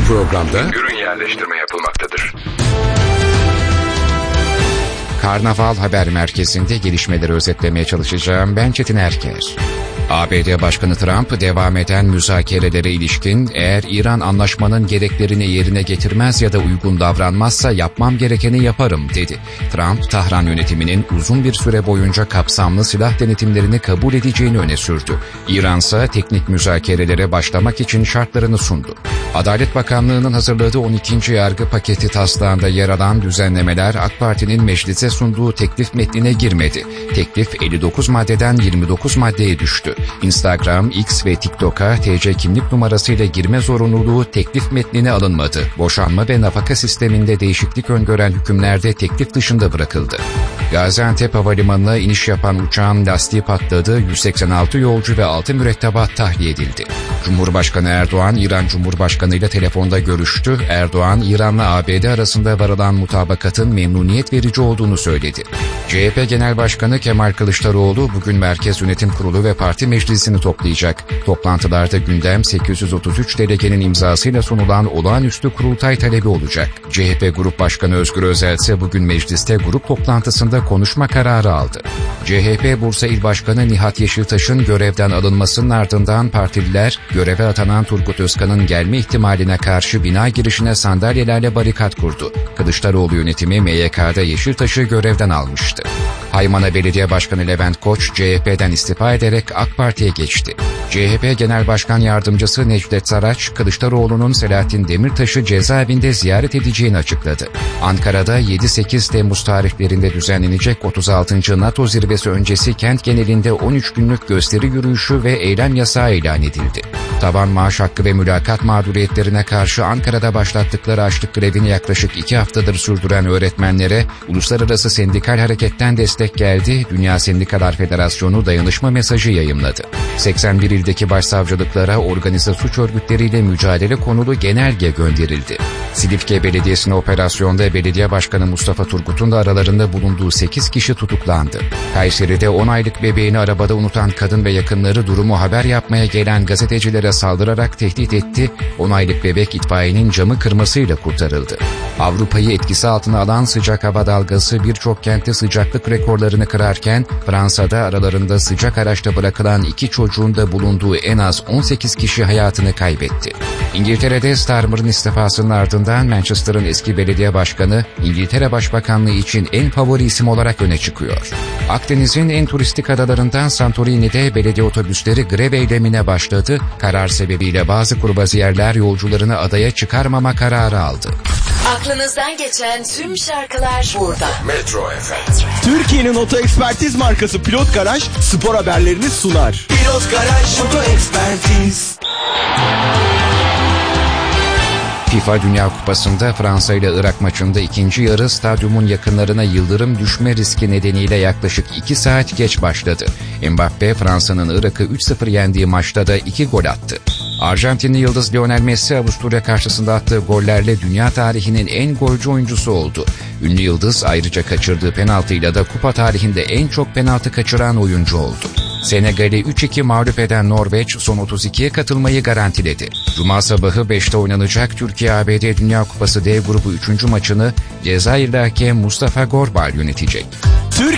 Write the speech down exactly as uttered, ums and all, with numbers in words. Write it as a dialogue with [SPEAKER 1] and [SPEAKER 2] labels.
[SPEAKER 1] programda
[SPEAKER 2] ürün yerleştirme yapılmaktadır.
[SPEAKER 3] Karnaval Haber Merkezi'nde gelişmeleri özetlemeye çalışacağım. Ben Çetin Erker. A B D Başkanı Trump, devam eden müzakerelere ilişkin eğer İran anlaşmanın gereklerini yerine getirmez ya da uygun davranmazsa yapmam gerekeni yaparım dedi. Trump, Tahran yönetiminin uzun bir süre boyunca kapsamlı silah denetimlerini kabul edeceğini öne sürdü. İran ise teknik müzakerelere başlamak için şartlarını sundu. Adalet Bakanlığı'nın hazırladığı on ikinci yargı paketi taslağında yer alan düzenlemeler AK Parti'nin meclise sunduğu teklif metnine girmedi. Teklif elli dokuz maddeden yirmi dokuz maddeye düştü. Instagram, X ve TikTok'a T C kimlik numarasıyla girme zorunluluğu teklif metnine alınmadı. Boşanma ve nafaka sisteminde değişiklik öngören hükümlerde teklif dışında bırakıldı. Gaziantep Havalimanı'na iniş yapan uçağın lastiği patladı, yüz seksen altı yolcu ve altı mürettebat tahliye edildi. Cumhurbaşkanı Erdoğan, İran Cumhurbaşkanı ile telefonda görüştü. Erdoğan, İran'la A B D arasında varılan mutabakatın memnuniyet verici olduğunu söyledi. C H P Genel Başkanı Kemal Kılıçdaroğlu bugün Merkez Yönetim Kurulu ve Parti Meclisi'ni toplayacak. Toplantılarda gündem sekiz yüz otuz üç delegenin imzasıyla sunulan olağanüstü kurultay talebi olacak. C H P Grup Başkanı Özgür Özel ise bugün mecliste grup toplantısında konuşma kararı aldı. C H P Bursa İl Başkanı Nihat Yeşiltaş'ın görevden alınmasının ardından partililer göreve atanan Turgut Özkan'ın gelme ihtimaline karşı bina girişine sandalyelerle barikat kurdu. Kılıçdaroğlu yönetimi M Y K'da Yeşiltaş'ı görevden almıştı. Haymana Belediye Başkanı Levent Koç C H P'den istifa ederek AK Parti'ye geçti. C H P Genel Başkan Yardımcısı Necdet Saraç, Kılıçdaroğlu'nun Selahattin Demirtaş'ı cezaevinde ziyaret edeceğini açıkladı. Ankara'da yedi sekiz Temmuz tarihlerinde düzenlenecek otuz altıncı NATO zirvesi öncesi kent genelinde on üç günlük gösteri yürüyüşü ve eylem yasağı ilan edildi. Tavan maaş hakkı ve mülakat mağduriyetlerine karşı Ankara'da başlattıkları açlık grevini yaklaşık iki haftadır sürdüren öğretmenlere uluslararası sendikal hareketten destek geldi. Dünya Sendikalar Federasyonu dayanışma mesajı yayımladı. seksen bir ildeki başsavcılıklara organize suç örgütleriyle mücadele konulu genelge gönderildi. Silifke Belediyesi'ne operasyonda belediye başkanı Mustafa Turgut'un da aralarında bulunduğu sekiz kişi tutuklandı. Kayseri'de on aylık bebeğini arabada unutan kadın ve yakınları durumu haber yapmaya gelen gazetecilere saldırarak tehdit etti. on aylık bebek itfaiyenin camı kırmasıyla kurtarıldı. Avrupa'yı etkisi altına alan sıcak hava dalgası birçok kentte sıcaklık rekorlarını kırarken Fransa'da aralarında sıcak araçta bırakılan iki çocuğun da bulunduğu en az on sekiz kişi hayatını kaybetti. İngiltere'de Starmer'ın istifasının ardından Manchester'ın eski belediye başkanı İngiltere Başbakanlığı için en favori isim olarak öne çıkıyor. Akdeniz'in en turistik adalarından Santorini'de belediye otobüsleri grev eylemine başladı. Karar sebebiyle bazı kurbaziyerler yolcularını adaya çıkarmama kararı aldı.
[SPEAKER 4] Aklınızdan geçen tüm şarkılar burada.
[SPEAKER 2] Metro F M.
[SPEAKER 5] Türkiye'nin oto ekspertiz markası Pilot Garaj spor haberlerini sunar.
[SPEAKER 6] Pilot Garaj Oto Ekspertiz.
[SPEAKER 3] FIFA Dünya Kupası'nda Fransa ile Irak maçında ikinci yarı stadyumun yakınlarına yıldırım düşme riski nedeniyle yaklaşık iki saat geç başladı. Mbappe Fransa'nın Irak'ı üç sıfır yendiği maçta da iki gol attı. Arjantinli yıldız Lionel Messi Avusturya karşısında attığı gollerle dünya tarihinin en golcü oyuncusu oldu. Ünlü yıldız ayrıca kaçırdığı penaltıyla da kupa tarihinde en çok penaltı kaçıran oyuncu oldu. Senegal'i üç iki mağlup eden Norveç son otuz ikiye katılmayı garantiledi. Cuma sabahı beşte oynanacak Türkiye A B D Dünya Kupası D grubu üçüncü maçını Cezayirli hakem Mustafa Gorbal yönetecek.